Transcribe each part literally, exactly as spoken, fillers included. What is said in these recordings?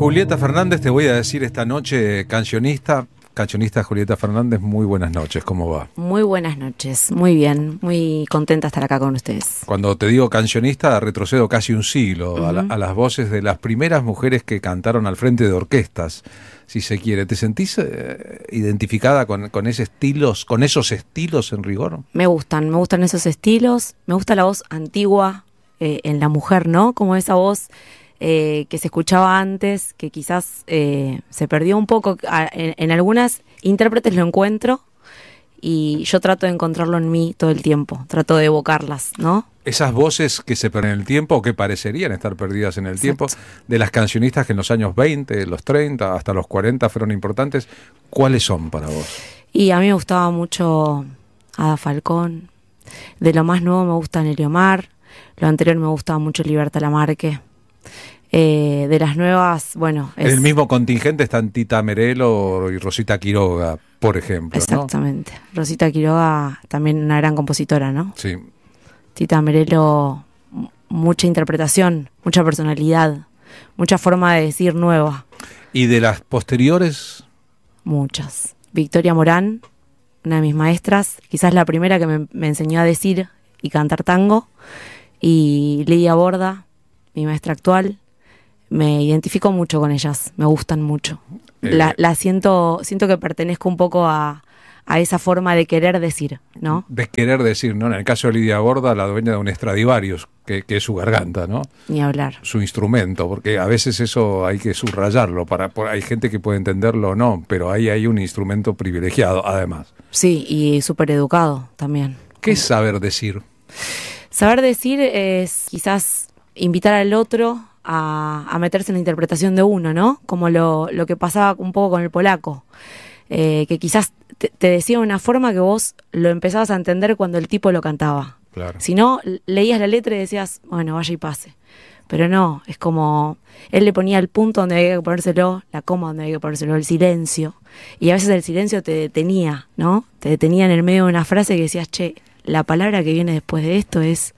Julieta Fernández, te voy a decir esta noche, cancionista, cancionista Julieta Fernández, muy buenas noches, ¿cómo va? Muy buenas noches, muy bien, muy contenta de estar acá con ustedes. Cuando te digo cancionista, retrocedo casi un siglo, uh-huh. a, la, a las voces de las primeras mujeres que cantaron al frente de orquestas, si se quiere. ¿Te sentís eh, identificada con, con, ese estilos, con esos estilos en rigor? Me gustan, me gustan esos estilos, me gusta la voz antigua eh, en la mujer, ¿no? Como esa voz Eh, que se escuchaba antes, que quizás eh, se perdió un poco. En, en algunas intérpretes lo encuentro y yo trato de encontrarlo en mí todo el tiempo, trato de evocarlas, ¿no? Esas voces que se pierden en el tiempo o que parecerían estar perdidas en el Exacto. tiempo, de las cancionistas que en los años veinte, los treinta, hasta los cuarenta fueron importantes, ¿cuáles son para vos? Y a mí me gustaba mucho Ada Falcón, de lo más nuevo me gusta Nelly Omar, lo anterior me gustaba mucho Libertad Lamarque. Eh, de las nuevas, bueno... Es... En el mismo contingente están Tita Merelo y Rosita Quiroga, por ejemplo, Exactamente. ¿no? Rosita Quiroga, también una gran compositora, ¿no? Sí. Tita Merelo, mucha interpretación, mucha personalidad, mucha forma de decir nueva. ¿Y de las posteriores? Muchas. Victoria Morán, una de mis maestras, quizás la primera que me, me enseñó a decir y cantar tango, y Lidia Borda, mi maestra actual. Me identifico mucho con ellas, me gustan mucho. Eh, la, la siento, siento que pertenezco un poco a, a esa forma de querer decir, ¿no? De querer decir, ¿no? En el caso de Lidia Borda, la dueña de un Stradivarius, que, que es su garganta, ¿no? Ni hablar. Su instrumento, porque a veces eso hay que subrayarlo, para, por, hay gente que puede entenderlo o no, pero ahí hay un instrumento privilegiado, además. Sí, y súper educado también. ¿Qué es saber decir? Saber decir es quizás invitar al otro A, a meterse en la interpretación de uno, ¿no? Como lo, lo que pasaba un poco con el polaco, eh, que quizás te, te decía de una forma que vos lo empezabas a entender cuando el tipo lo cantaba. Claro. Si no, leías la letra y decías, bueno, vaya y pase. Pero no, es como, él le ponía el punto donde había que ponérselo, la coma donde había que ponérselo, el silencio. Y a veces el silencio te detenía, ¿no? Te detenía en el medio de una frase que decías, che, la palabra que viene después de esto es...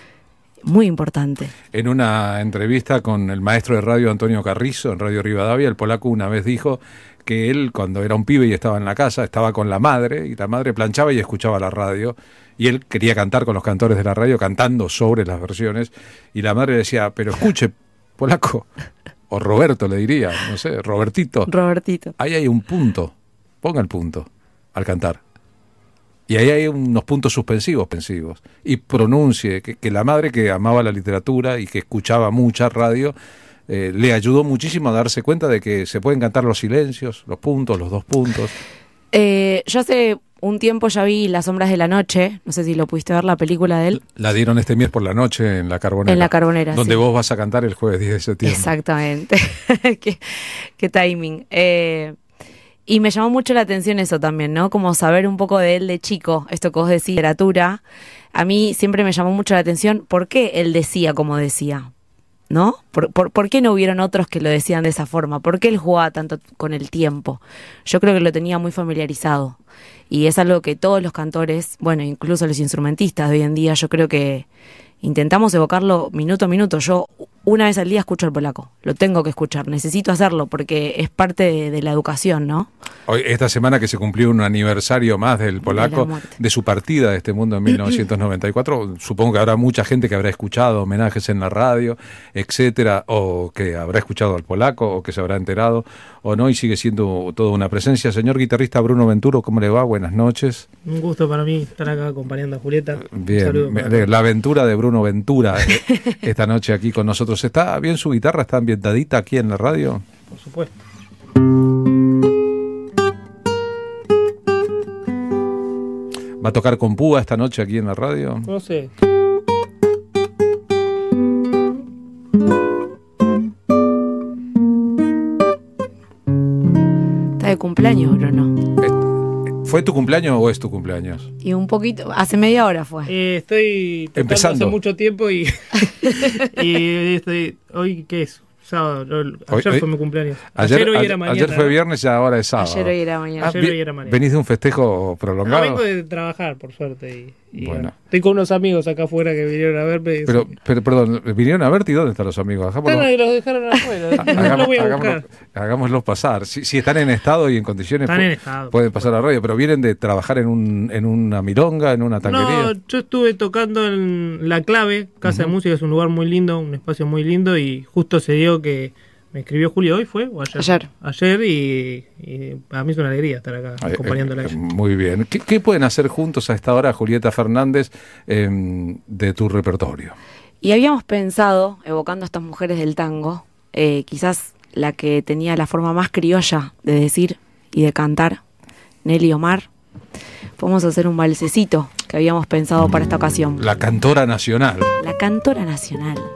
muy importante. En una entrevista con el maestro de radio Antonio Carrizo, en Radio Rivadavia, el polaco una vez dijo que él, cuando era un pibe y estaba en la casa, estaba con la madre, y la madre planchaba y escuchaba la radio, y él quería cantar con los cantores de la radio, cantando sobre las versiones, y la madre decía, pero escuche, polaco, o Roberto le diría, no sé, Robertito. Robertito. Ahí hay un punto, ponga el punto, al cantar. Y ahí hay unos puntos suspensivos, pensivos. Y pronuncie, que, que la madre que amaba la literatura y que escuchaba mucha radio, eh, le ayudó muchísimo a darse cuenta de que se pueden cantar los silencios, los puntos, los dos puntos. Eh, yo hace un tiempo ya vi Las sombras de la noche, no sé si lo pudiste ver, la película de él. La dieron este miércoles por la noche en La Carbonera. En La Carbonera, donde sí. vos vas a cantar el jueves diez de septiembre. Exactamente. qué, qué timing. Eh... Y me llamó mucho la atención eso también, ¿no? Como saber un poco de él de chico, esto que vos decís, literatura. A mí siempre me llamó mucho la atención por qué él decía como decía, ¿no? ¿Por, por, por qué no hubieron otros que lo decían de esa forma? ¿Por qué él jugaba tanto con el tiempo? Yo creo que lo tenía muy familiarizado. Y es algo que todos los cantores, bueno, incluso los instrumentistas de hoy en día, yo creo que intentamos evocarlo minuto a minuto. Yo una vez al día escucho el polaco, lo tengo que escuchar, necesito hacerlo porque es parte de, de la educación, ¿no? Hoy, esta semana que se cumplió un aniversario más del polaco, de, de su partida de este mundo en mil novecientos noventa y cuatro, supongo que habrá mucha gente que habrá escuchado homenajes en la radio, etcétera, o que habrá escuchado al polaco, o que se habrá enterado, o no, y sigue siendo toda una presencia. Señor guitarrista Bruno Venturo, ¿cómo le va? Buenas noches. Un gusto para mí estar acá acompañando a Julieta. Bien, me, la aventura de Bruno Ventura esta noche aquí con nosotros. ¿Está bien su guitarra? ¿Está ambientadita aquí en la radio? Por supuesto. ¿Va a tocar con púa esta noche aquí en la radio? No sé. Está de cumpleaños, Bruno. ¿Fue tu cumpleaños o es tu cumpleaños? Y un poquito, hace media hora fue. Eh, estoy empezando hace mucho tiempo y, y estoy, hoy ¿qué es? Sábado, ayer hoy, fue hoy, mi cumpleaños. Ayer, ayer, hoy ayer, era mañana, ayer fue viernes y ahora es sábado. Ayer hoy era mañana. Ah, ayer, hoy era mañana. ¿Venís de un festejo prolongado? No, vengo de trabajar, por suerte, y, Y Bueno. bueno, estoy con unos amigos acá afuera que vinieron a verme. y Pero, dicen, pero, perdón, ¿vinieron a verte y dónde están los amigos? Hagámoslo, "Están ahí, los dejaron afuera. No los hagamos- voy a hagámoslo- buscar. hagámoslos pasar. Si, si están en estado y en condiciones, Están pu- en estado. pueden pasar a la radio, pero vienen de trabajar en, un, en una milonga, en una tanquería. No, yo estuve tocando en La Clave, Casa de Música, es un lugar muy lindo, un espacio muy lindo, y justo se dio que me escribió Julio hoy, ¿fue? ¿O ayer? Ayer. Ayer, y, y para mí es una alegría estar acá Ay, acompañándola a eh, ella. Muy bien. ¿Qué, qué pueden hacer juntos a esta hora, Julieta Fernández, eh, de tu repertorio? Y habíamos pensado, evocando a estas mujeres del tango, eh, quizás la que tenía la forma más criolla de decir y de cantar, Nelly Omar. Podemos hacer un balsecito que habíamos pensado para esta ocasión. La cantora nacional. La cantora nacional.